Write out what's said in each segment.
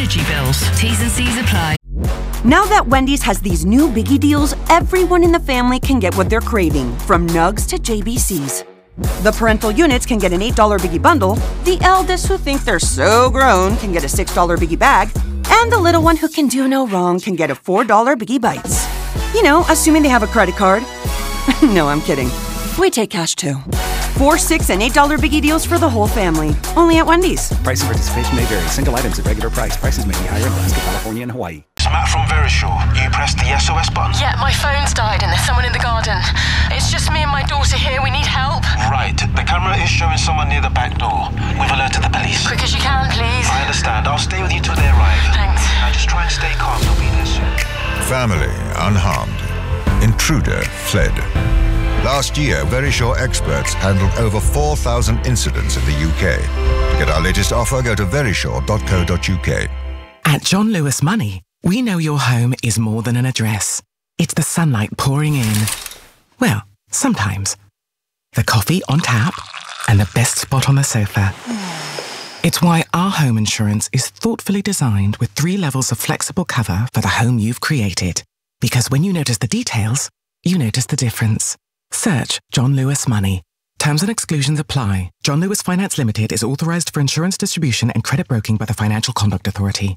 energy bills. T's and C's apply. Now that Wendy's has these new biggie deals, everyone in the family can get what they're craving, from nugs to JBCs. The parental units can get an $8 biggie bundle, the eldest who think they're so grown can get a $6 biggie bag, and the little one who can do no wrong can get a $4 biggie bites. You know, assuming they have a credit card. No, I'm kidding. We take cash too. $4, $6, and $8 biggie deals for the whole family. Only at Wendy's. Price and participation may vary. Single items at regular price. Prices may be higher in Alaska, California, and Hawaii. It's Matt from Verisure. You pressed the SOS button? Yeah, my phone's died and there's someone in the garden. It's just me and my daughter here. We need help. Right. The camera is showing someone near the back door. We've alerted the police. Quick as you can, please. I understand. I'll stay with you till they arrive. Thanks. Now just try and stay calm. They'll be there soon. Family unharmed. Intruder fled. Last year, Verisure experts handled over 4,000 incidents in the UK. To get our latest offer, go to verisure.co.uk. At John Lewis Money, we know your home is more than an address. It's the sunlight pouring in. Well, sometimes. The coffee on tap and the best spot on the sofa. It's why our home insurance is thoughtfully designed with 3 levels of flexible cover for the home you've created. Because when you notice the details, you notice the difference. Search John Lewis Money. Terms and exclusions apply. John Lewis Finance Limited is authorised for insurance distribution and credit broking by the Financial Conduct Authority.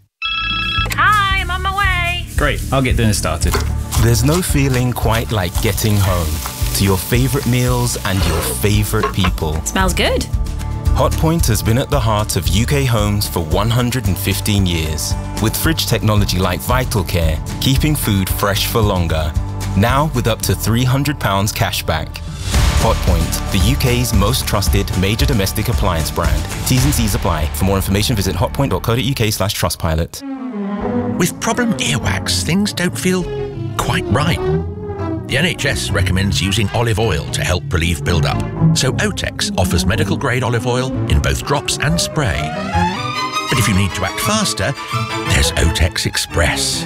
Hi, I'm on my way. Great, I'll get dinner started. There's no feeling quite like getting home to your favourite meals and your favourite people. Smells good. Hotpoint has been at the heart of UK homes for 115 years, with fridge technology like VitalCare, keeping food fresh for longer. Now with up to £300 cashback. Hotpoint, the UK's most trusted major domestic appliance brand. T's and C's apply. For more information, visit hotpoint.co.uk/Trustpilot. With problem earwax, things don't feel quite right. The NHS recommends using olive oil to help relieve build-up. So Otex offers medical-grade olive oil in both drops and spray. But if you need to act faster, there's Otex Express.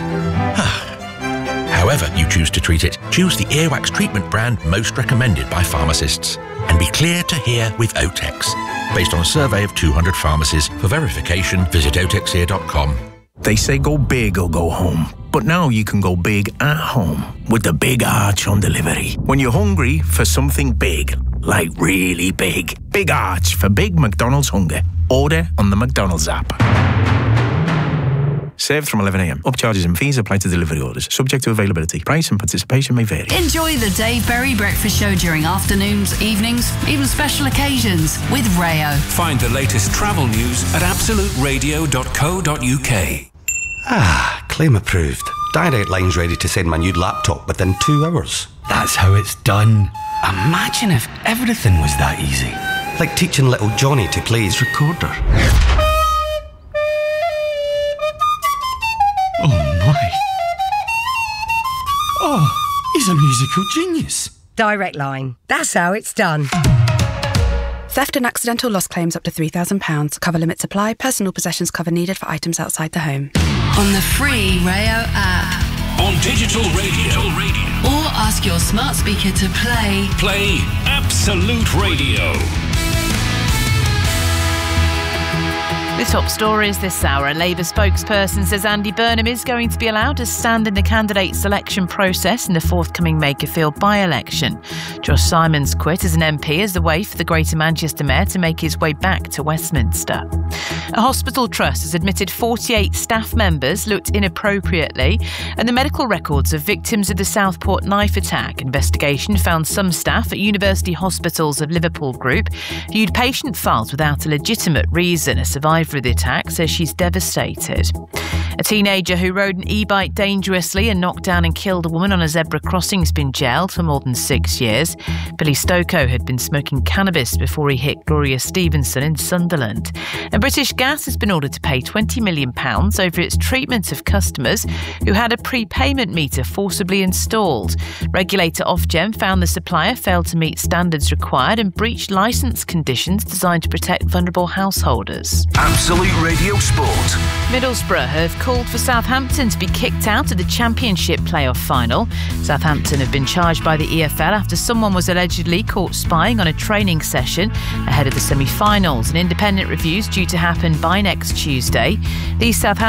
However you choose to treat it, choose the earwax treatment brand most recommended by pharmacists. And be clear to hear with Otex. Based on a survey of 200 pharmacies. For verification, visit otexear.com. They say go big or go home. But now you can go big at home with the Big Arch on delivery. When you're hungry for something big, like really big, Big Arch for big McDonald's hunger. Order on the McDonald's app. Served from 11 a.m. Upcharges and fees apply to delivery orders. Subject to availability. Price and participation may vary. Enjoy the Dave Berry Breakfast Show during afternoons, evenings, even special occasions with Rayo. Find the latest travel news at absoluteradio.co.uk. Claim approved. Direct Line's ready to send my new laptop within 2 hours. That's how it's done. Imagine if everything was that easy. Like teaching little Johnny to play his recorder. Oh my. Oh, he's a musical genius. Direct Line. That's how it's done. Theft and accidental loss claims up to £3,000. Cover limits apply. Personal possessions cover needed for items outside the home. On the free Rayo app. On digital radio. Or ask your smart speaker to play. Play Absolute Radio. The top stories this hour. A Labour spokesperson says Andy Burnham is going to be allowed to stand in the candidate selection process in the forthcoming Makerfield by-election. Josh Simons quit as an MP as the way for the Greater Manchester Mayor to make his way back to Westminster. A hospital trust has admitted 48 staff members looked inappropriately at the medical records of victims of the Southport knife attack. Investigation found some staff at University Hospitals of Liverpool Group viewed patient files without a legitimate reason. A survivor of the attack says she's devastated. A teenager who rode an e-bike dangerously and knocked down and killed a woman on a zebra crossing has been jailed for more than 6 years. Billy Stokoe had been smoking cannabis before he hit Gloria Stevenson in Sunderland. And British Gas has been ordered to pay £20 million over its treatment of customers who had a prepayment meter forcibly installed. Regulator Ofgem found the supplier failed to meet standards required and breached licence conditions designed to protect vulnerable householders. Absolute Radio Sport. Middlesbrough have called for Southampton to be kicked out of the Championship playoff final. Southampton have been charged by the EFL after someone was allegedly caught spying on a training session ahead of the semi-finals. An independent review is due to happen by next Tuesday. The Southampton